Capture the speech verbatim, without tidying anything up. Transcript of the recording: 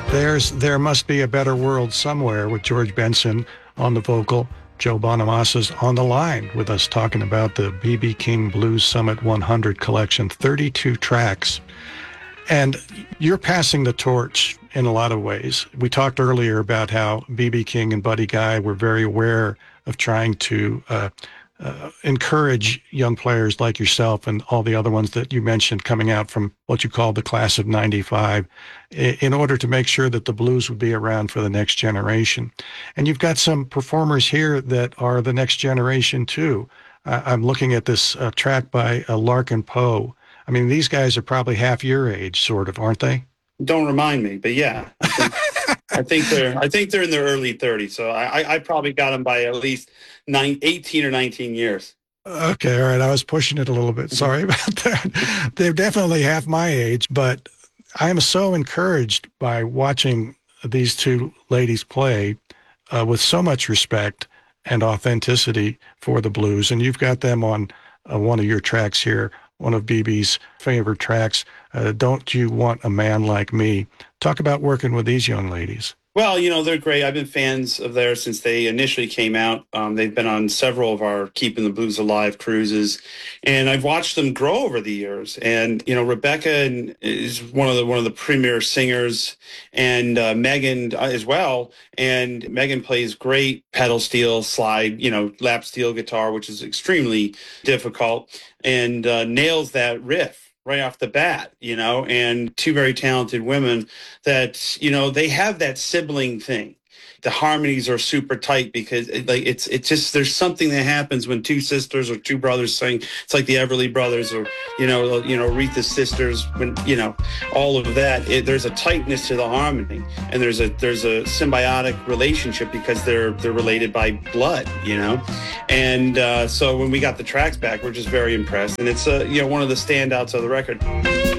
There's There Must Be a Better World Somewhere with George Benson on the vocal. Joe Bonamassa's on the line with us talking about the B B. King Blues Summit one hundred collection, thirty-two tracks. And you're passing the torch in a lot of ways. We talked earlier about how B B. King and Buddy Guy were very aware of trying to uh, uh, encourage young players like yourself and all the other ones that you mentioned coming out from what you call the class of ninety-five in order to make sure that the blues would be around for the next generation. And you've got some performers here that are the next generation too. Uh, I'm looking at this uh, track by uh, Larkin Poe. I mean, these guys are probably half your age, sort of, aren't they? Don't remind me, but yeah, I think, I think they're I think they're in their early thirties. So I, I probably got them by at least nine, eighteen or nineteen years. Okay, all right. I was pushing it a little bit. Sorry about that. They're definitely half my age, but I am so encouraged by watching these two ladies play uh, with so much respect and authenticity for the blues. And you've got them on uh, one of your tracks here, one of B B's favorite tracks, uh, Don't You Want a Man Like Me? Talk about working with these young ladies. Well, you know, they're great. I've been fans of theirs since they initially came out. Um, they've been on several of our Keeping the Blues Alive cruises, and I've watched them grow over the years. And, you know, Rebecca is one of the one of the premier singers, and uh, Megan as well. And Megan plays great pedal steel, slide, you know, lap steel guitar, which is extremely difficult, and uh, nails that riff right off the bat, you know, and two very talented women that, you know, they have that sibling thing. The harmonies are super tight because it, like it's it's just there's something that happens when two sisters or two brothers sing. It's like the Everly Brothers or you know you know Aretha's sisters. When you know all of that, it, there's a tightness to the harmony, and there's a there's a symbiotic relationship because they're they're related by blood, you know. And uh, so when we got the tracks back, we're just very impressed, and it's uh, you know one of the standouts of the record.